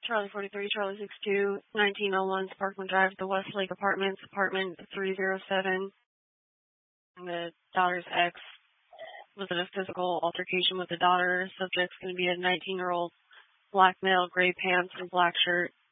Charlie 43, Charlie 62, 1901 Sparkman Drive, the Westlake Apartments, apartment 307. And the daughter's ex was in a physical altercation with the daughter. Subject's going to be a 19-year-old black male, gray pants and black shirt.